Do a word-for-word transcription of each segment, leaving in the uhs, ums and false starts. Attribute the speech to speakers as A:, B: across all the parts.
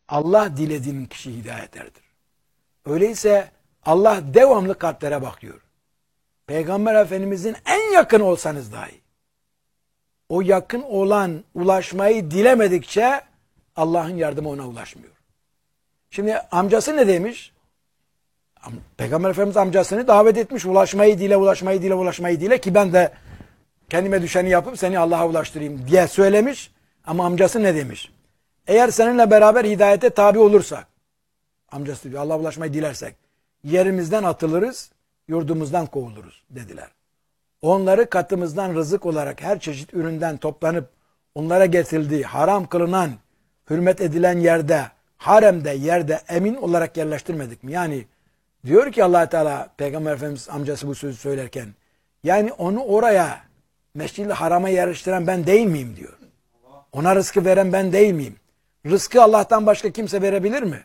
A: Allah dilediğinin kişi hidayet erdir. Öyleyse Allah devamlı kalplere bakıyor. Peygamber Efendimizin en yakın olsanız dahi o yakın olan ulaşmayı dilemedikçe Allah'ın yardımı ona ulaşmıyor. Şimdi amcası ne demiş? Peygamber Efendimiz amcasını davet etmiş. Ulaşmayı dile, ulaşmayı dile, ulaşmayı dile ki ben de kendime düşeni yapıp seni Allah'a ulaştırayım diye söylemiş. Ama amcası ne demiş? Eğer seninle beraber hidayete tabi olursak, amcası diyor, Allah'a ulaşmayı dilersek, yerimizden atılırız, yurdumuzdan kovuluruz dediler. Onları katımızdan rızık olarak her çeşit üründen toplanıp onlara getirildiği haram kılınan, hürmet edilen yerde, haremde, yerde emin olarak yerleştirmedik mi? Yani diyor ki Allah Teala, Peygamber Efendimiz amcası bu sözü söylerken, yani onu oraya, Mescid-i Haram'a yerleştiren ben değil miyim diyor. Ona rızkı veren ben değil miyim? Rızkı Allah'tan başka kimse verebilir mi?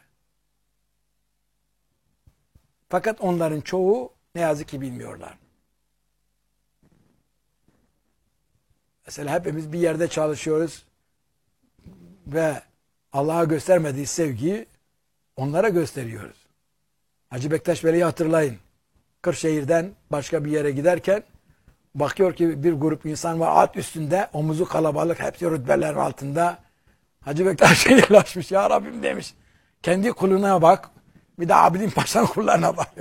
A: Fakat onların çoğu ne yazık ki bilmiyorlar. Mesela hepimiz bir yerde çalışıyoruz ve Allah'a göstermediği sevgiyi onlara gösteriyoruz. Hacı Bektaş Veli'yi hatırlayın. Kırşehir'den başka bir yere giderken bakıyor ki bir grup insan var at üstünde, omuzu kalabalık, hepsi rütbelerin altında. Hacı Bektaş'a yanaşmış, ya Rabbim demiş. Kendi kuluna bak, bir de Abidin Paşa'nın kullarına bak.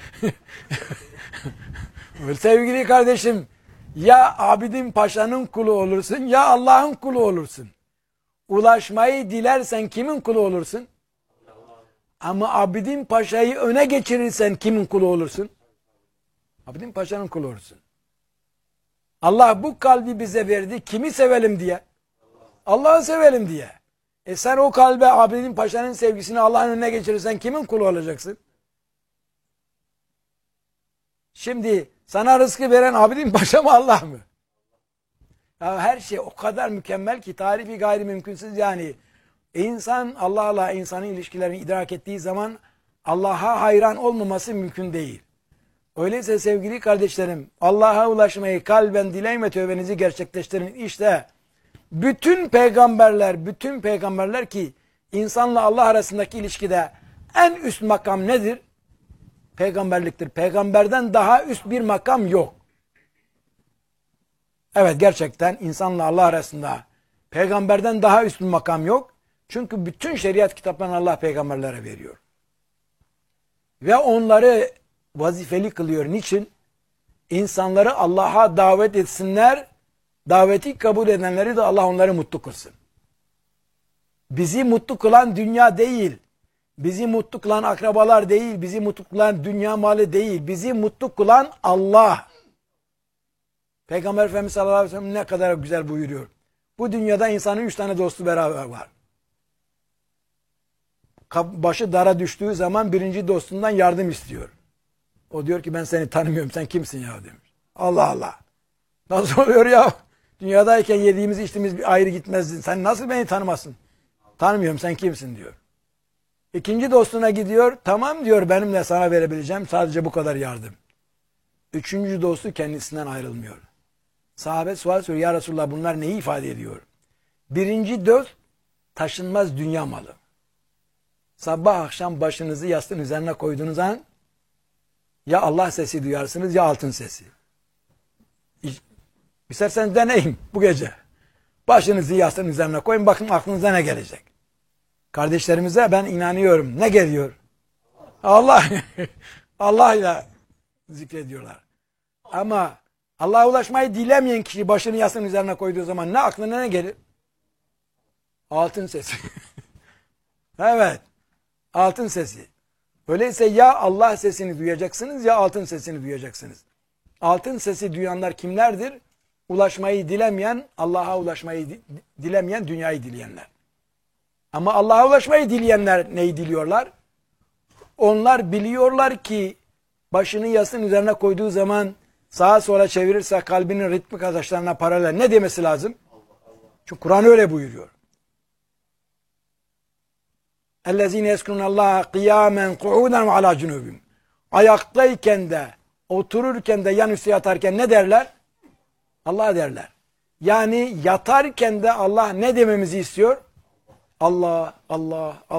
A: Sevgili kardeşim, ya Abidin Paşa'nın kulu olursun, ya Allah'ın kulu olursun. Ulaşmayı dilersen kimin kulu olursun? Ama Abidin Paşa'yı öne geçirirsen kimin kulu olursun? Abidin Paşa'nın kulu olursun. Allah bu kalbi bize verdi. Kimi sevelim diye? Allah'ı sevelim diye. E sen o kalbe Abidin Paşa'nın sevgisini Allah'ın önüne geçirirsen kimin kulu olacaksın? Şimdi sana rızkı veren Abidin Paşa mı Allah mı? Ya her şey o kadar mükemmel ki tarifi gayri mümkünsüz yani. İnsan Allah'la insanın ilişkilerini idrak ettiği zaman Allah'a hayran olmaması mümkün değil. Öyleyse sevgili kardeşlerim, Allah'a ulaşmayı kalben dileyin ve tövbenizi gerçekleştirin. İşte bütün peygamberler, bütün peygamberler ki insanla Allah arasındaki ilişkide en üst makam nedir? Peygamberliktir. Peygamberden daha üst bir makam yok. Evet, gerçekten insanla Allah arasında peygamberden daha üst bir makam yok. Çünkü bütün şeriat kitaplarını Allah peygamberlere veriyor. Ve onları vazifeli kılıyor. Niçin? İnsanları Allah'a davet etsinler, daveti kabul edenleri de Allah onları mutlu kılsın. Bizi mutlu kılan dünya değil, bizi mutlu kılan akrabalar değil, bizi mutlu kılan dünya malı değil, bizi mutlu kılan Allah. Peygamber Efendimiz sallallahu aleyhi ve sellem ne kadar güzel buyuruyor. Bu dünyada insanın üç tane dostu beraber var. Başı dara düştüğü zaman birinci dostundan yardım istiyor. O diyor ki ben seni tanımıyorum, sen kimsin ya demiş. Allah Allah. Nasıl oluyor ya? Dünyadayken yediğimiz içtiğimiz bir ayrı gitmezdi. Sen nasıl beni tanımazsın? Tanımıyorum, sen kimsin diyor. İkinci dostuna gidiyor. Tamam diyor, benim de sana verebileceğim sadece bu kadar yardım. Üçüncü dostu kendisinden ayrılmıyor. Sahabe sual soruyor. Ya Resulullah, bunlar neyi ifade ediyor? Birinci dost taşınmaz dünya malı. Sabah akşam başınızı yastığın üzerine koyduğunuz an ya Allah sesi duyarsınız ya altın sesi. İsterseniz deneyin bu gece. Başınızı yastığın üzerine koyun, bakın aklınıza ne gelecek. Kardeşlerimize ben inanıyorum. Ne geliyor? Allah. Allah ile zikrediyorlar. Ama Allah'a ulaşmayı dilemeyen kişi başını yastığın üzerine koyduğu zaman ne aklına ne gelir? Altın sesi. Evet. Altın sesi. Öyleyse ya Allah sesini duyacaksınız ya altın sesini duyacaksınız. Altın sesi duyanlar kimlerdir? Ulaşmayı dilemeyen, Allah'a ulaşmayı dilemeyen, dünyayı dileyenler. Ama Allah'a ulaşmayı dileyenler neyi diliyorlar? Onlar biliyorlar ki başını yastığın üzerine koyduğu zaman sağa sola çevirirse kalbinin ritmik atışlarına paralel ne demesi lazım? Çünkü Kur'an öyle buyuruyor. اَلَّذ۪ينَ يَسْكُنُونَ اللّٰهَ قِيَامًا قُعُودًا وَعَلَى جُنُوبِهِمْ Ayaktayken de, otururken de, yan üstü yatarken ne derler? Allah derler. Yani yatarken de Allah ne dememizi istiyor? Allah, Allah, Allah.